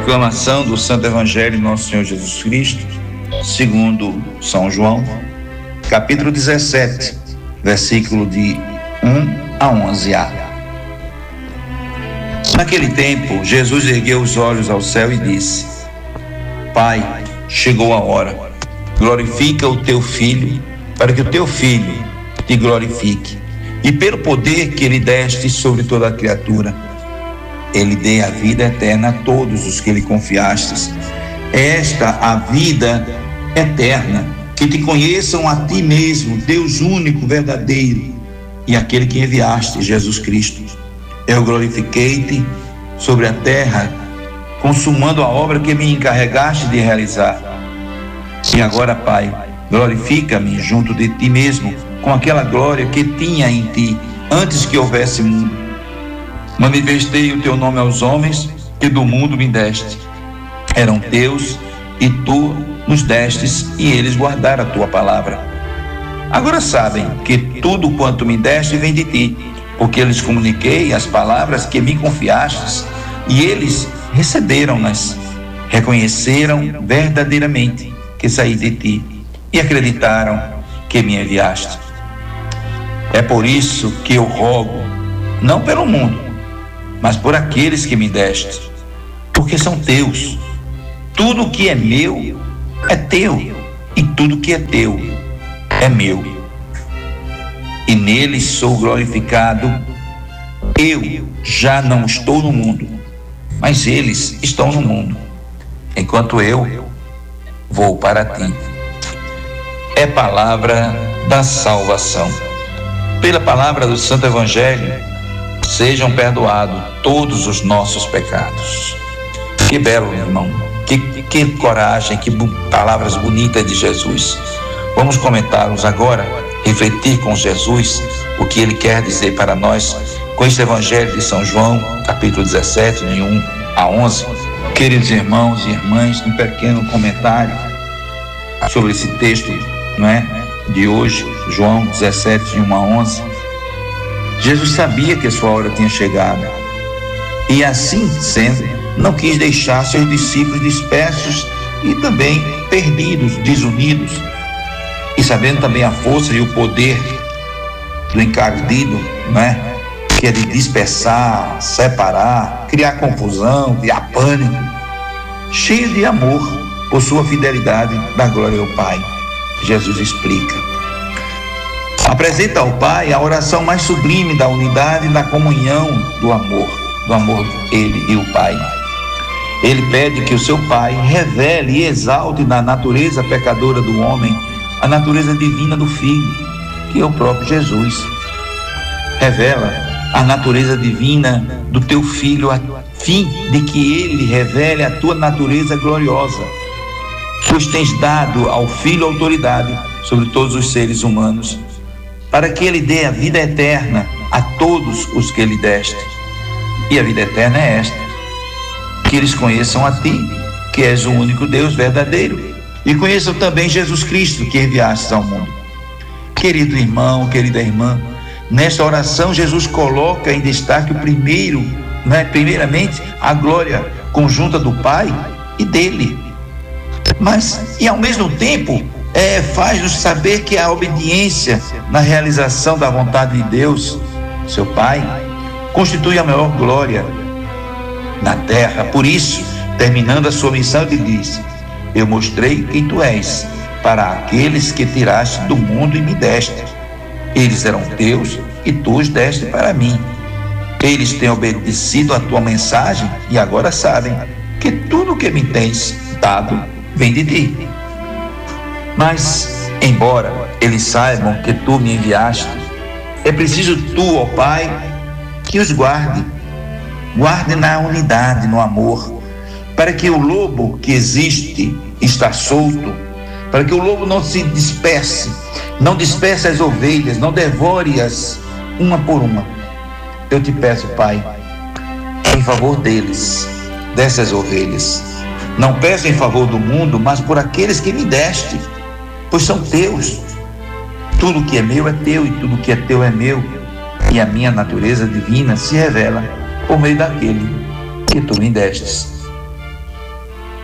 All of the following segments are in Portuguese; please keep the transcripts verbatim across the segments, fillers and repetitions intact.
Proclamação do Santo Evangelho de Nosso Senhor Jesus Cristo, segundo São João, capítulo dezessete, versículo de um a onze a. Naquele tempo, Jesus ergueu os olhos ao céu e disse: Pai, chegou a hora. Glorifica o teu Filho, para que o teu Filho te glorifique. E pelo poder que ele deste sobre toda a criatura, ele dê a vida eterna a todos os que lhe confiastes. Esta a vida eterna, que te conheçam a ti mesmo, Deus único, verdadeiro, e aquele que enviaste, Jesus Cristo. Eu glorifiquei-te sobre a terra, consumando a obra que me encarregaste de realizar. E agora, Pai, glorifica-me junto de ti mesmo, com aquela glória que tinha em ti, antes que houvesse mundo. Manifestei o teu nome aos homens, que do mundo me deste. Eram teus, e tu nos destes, e eles guardaram a tua palavra. Agora sabem que tudo quanto me deste vem de ti, porque eu lhes comuniquei as palavras que me confiastes, e eles receberam-nas, reconheceram verdadeiramente que saí de ti, e acreditaram que me enviaste. É por isso que eu rogo, não pelo mundo, mas por aqueles que me deste, porque são teus. Tudo que é meu é teu, e tudo que é teu é meu. E neles sou glorificado. Eu já não estou no mundo, mas eles estão no mundo, enquanto eu vou para ti. É palavra da salvação. Pela palavra do Santo Evangelho, sejam perdoados todos os nossos pecados. Que belo, irmão, que, que coragem, que palavras bonitas de Jesus. Vamos comentá-los agora, refletir com Jesus o que ele quer dizer para nós com este Evangelho de São João, capítulo dezessete, de um a onze. Queridos irmãos e irmãs, um pequeno comentário sobre esse texto, não é, de hoje, João dezessete, de um a onze. Jesus sabia que a sua hora tinha chegado, e assim sendo, não quis deixar seus discípulos dispersos e também perdidos, desunidos, e sabendo também a força e o poder do encardido, né? Que é de dispersar, separar, criar confusão, criar pânico, cheio de amor por sua fidelidade, da glória ao Pai. Jesus explica. Apresenta ao Pai a oração mais sublime da unidade e da comunhão do amor, do amor ele e o Pai. Ele pede que o seu Pai revele e exalte na natureza pecadora do homem a natureza divina do Filho, que é o próprio Jesus. Revela a natureza divina do teu Filho, a fim de que ele revele a tua natureza gloriosa, pois tens dado ao Filho autoridade sobre todos os seres humanos, para que ele dê a vida eterna a todos os que lhe deste. E a vida eterna é esta: que eles conheçam a ti, que és o único Deus verdadeiro, e conheçam também Jesus Cristo, que enviaste ao mundo. Querido irmão, querida irmã, nesta oração Jesus coloca em destaque o primeiro, né, primeiramente a glória conjunta do Pai e dele. Mas, e ao mesmo tempo, É, faz-nos saber que a obediência na realização da vontade de Deus, seu Pai, constitui a maior glória na terra. Por isso, terminando a sua missão, ele diz: eu mostrei quem tu és para aqueles que tiraste do mundo e me deste. Eles eram teus e tu os deste para mim. Eles têm obedecido a tua mensagem e agora sabem que tudo que me tens dado vem de ti. Mas, embora eles saibam que tu me enviaste, é preciso tu, ó Pai, que os guarde, guarde na unidade, no amor, para que o lobo que existe está solto, para que o lobo não se disperse, não disperse as ovelhas, não devore-as uma por uma. Eu te peço, Pai, em favor deles, dessas ovelhas. Não peço em favor do mundo, mas por aqueles que me deste, pois são teus. Tudo que é meu é teu e tudo que é teu é meu. E a minha natureza divina se revela por meio daquele que tu me destes.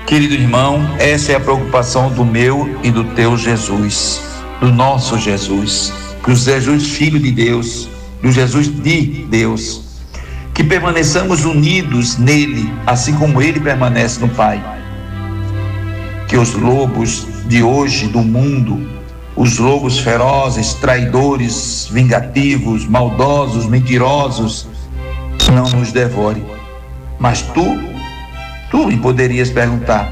Querido irmão, essa é a preocupação do meu e do teu Jesus, do nosso Jesus, do Jesus Filho de Deus, do Jesus de Deus, que permaneçamos unidos nele, assim como ele permanece no Pai. Que os lobos de hoje do mundo, os lobos ferozes, traidores, vingativos, maldosos, mentirosos, não nos devore. Mas tu, tu me poderias perguntar: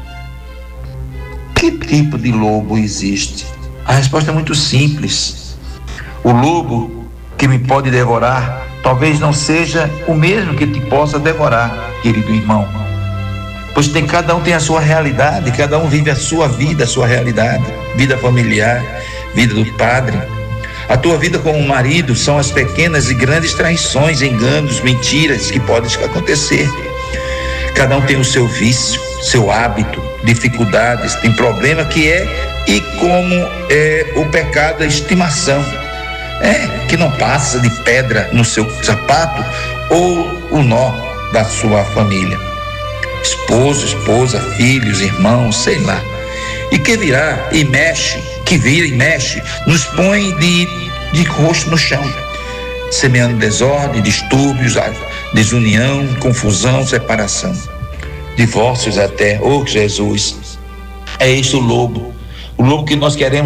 que tipo de lobo existe? A resposta é muito simples. O lobo que me pode devorar talvez não seja o mesmo que te possa devorar, querido irmão. Pois tem, cada um tem a sua realidade, cada um vive a sua vida, a sua realidade, vida familiar, vida do padre. A tua vida como marido são as pequenas e grandes traições, enganos, mentiras que podem acontecer. Cada um tem o seu vício, seu hábito, dificuldades, tem problema que é e como é o pecado, a estimação. É, que não passa de pedra no seu sapato ou o nó da sua família. Esposo, esposa, filhos, irmãos, sei lá. E que virá e mexe, que vira e mexe, nos põe de, de rosto no chão, semeando desordem, distúrbios, desunião, confusão, separação, divórcios até. Oh, Jesus, é este o lobo, o lobo que nós queremos